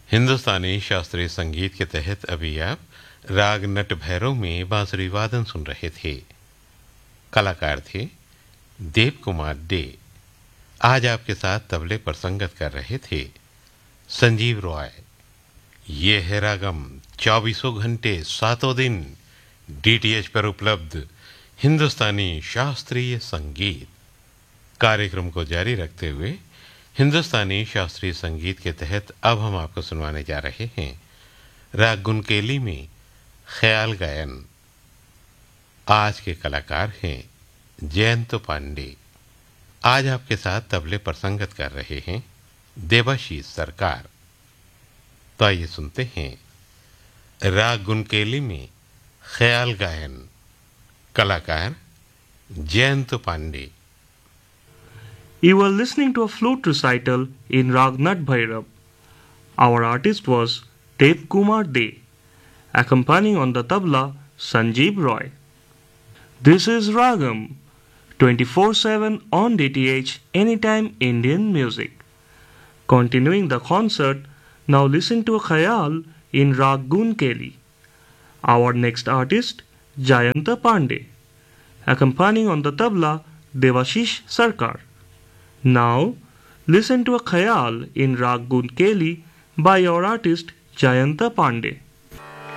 हिंदुस्तानी शास्त्रीय संगीत के तहत अभी आप राग नट भैरव में बांसुरी वादन सुन रहे थे। कलाकार थे देव कुमार डे। आज आपके साथ तबले पर संगत कर रहे थे संजीव रॉय। ये है रागम, 24 घंटे 7 दिन डीटीएच पर उपलब्ध हिंदुस्तानी शास्त्रीय संगीत। कार्यक्रम को जारी रखते हुए हिंदुस्तानी शास्त्रीय संगीत के तहत अब हम आपको सुनवाने जा रहे हैं राग गुनकेली में ख्याल गायन। आज के कलाकार हैं जयंत पांडे। आज आपके साथ तबले पर संगत कर रहे हैं देवाशीष सरकार। तो आइए सुनते हैं राग गुनकेली में ख्याल गायन। कलाकार Jayant Pandey. You were listening to a flute recital in Rag Nat Bhairav. Our artist was Dev Kumar De, accompanying on the tabla Sanjeev Roy. This is Ragam, 24/7 on DTH Anytime Indian Music. Continuing the concert, now listen to a khayal in Rag Gunkeli. Our next artist, Jayanta Pandey, accompanying on the tabla Devashish Sarkar. Now, listen to a khayal in Rag Gunkeli by our artist Jayanta Pandey.